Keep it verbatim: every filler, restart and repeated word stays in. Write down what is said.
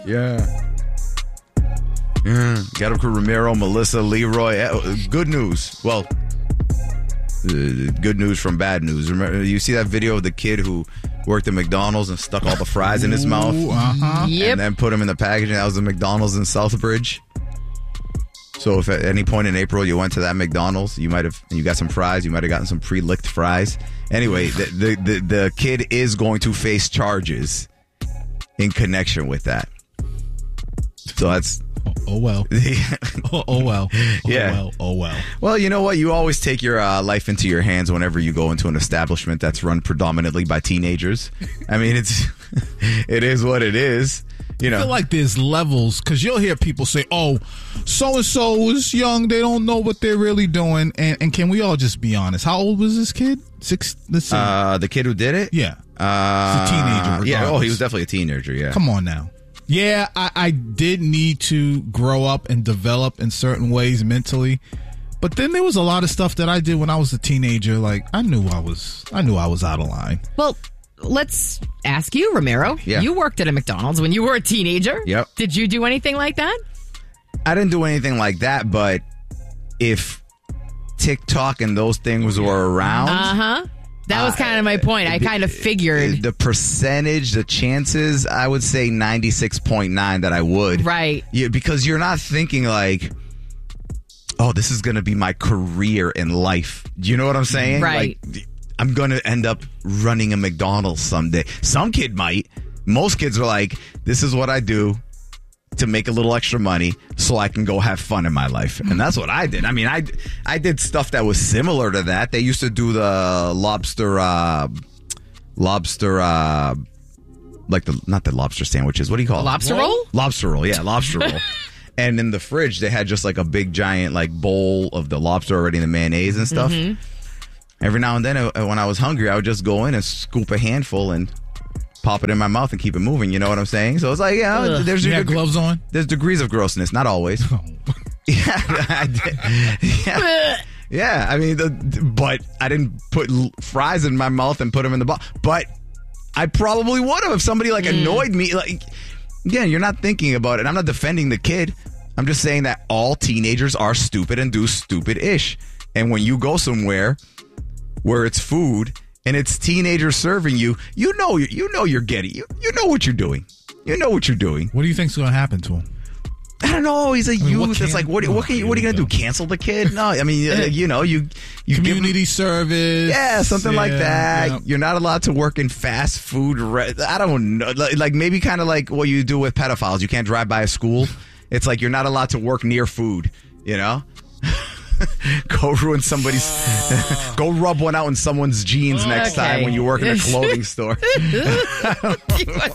Yeah. Yeah. Ghetto Crew, Ramiro, Melissa, Leroy. Uh, Good news. Well, uh, good news from bad news. Remember, you see that video of the kid who worked at McDonald's and stuck all the fries in his mouth? Ooh, uh-huh. Yep. And then put them in the packaging. That was the McDonald's in Southbridge. So if at any point in April you went to that McDonald's, you might have, you got some fries, you might have gotten some pre-licked fries. Anyway, the, the, the, the kid is going to face charges in connection with that. So that's... Oh, oh well. oh, oh well. Oh yeah. well. Oh well. Well, you know what? You always take your uh, life into your hands whenever you go into an establishment that's run predominantly by teenagers. I mean, it's it is what it is. You know, I feel like there's levels because you'll hear people say, "Oh, so and so is young; they don't know what they're really doing." And, and can we all just be honest? How old was this kid? Six. Let's see. Uh, the kid who did it. Yeah. Uh, He's a teenager. Yeah. Oh, regardless. he was definitely a teenager. Yeah. Come on now. Yeah, I, I did need to grow up and develop in certain ways mentally, but then there was a lot of stuff that I did when I was a teenager. Like I knew I was, I knew I was out of line. Well, let's ask you, Ramiro. Yeah. You worked at a McDonald's when you were a teenager. Yep. Did you do anything like that? I didn't do anything like that, but if TikTok and those things were around, Uh huh. That was kind of my point. I kind of figured. the percentage, the chances, I would say ninety-six point nine that I would. Right. Yeah, because you're not thinking like, oh, this is going to be my career in life. Do you know what I'm saying? Right. Like, I'm going to end up running a McDonald's someday. Some kid might. Most kids are like, this is what I do to make a little extra money so I can go have fun in my life. And that's what I did. I mean, I, I did stuff that was similar to that. They used to do the lobster, uh, lobster, uh, like the, not the lobster sandwiches. What do you call A it? lobster roll? Lobster roll. Yeah, lobster roll. And in the fridge, they had just like a big giant like bowl of the lobster already in the mayonnaise and stuff. Mm-hmm. Every now and then uh, when I was hungry, I would just go in and scoop a handful and pop it in my mouth and keep it moving. You know what I'm saying? So it's like, yeah, Ugh. there's You your had gloves on? There's degrees of grossness, not always. Oh. Yeah, I did. Yeah, yeah. I mean, the, but I didn't put l- fries in my mouth and put them in the box. But I probably would have if somebody like annoyed me. Like, yeah, you're not thinking about it. I'm not defending the kid. I'm just saying that all teenagers are stupid and do stupid-ish. And when you go somewhere where it's food and it's teenagers serving you, you know you know you're getting you you know what you're doing. You know what you're doing. What do you think's going to happen to him? I don't know. He's a mean, what youth. can- It's like, what, what, can you, what are you going to do? Cancel the kid? No, I mean, uh, you know, you, you give him- Community service. yeah, something like Yeah, that. yeah. You're not allowed to work in fast food. Re- I don't know. Like, like maybe kind of like what you do with pedophiles. You can't drive by a school. It's like you're not allowed to work near food, you know? Go ruin somebody's, go rub one out in someone's jeans next Okay. time when you work in a clothing store.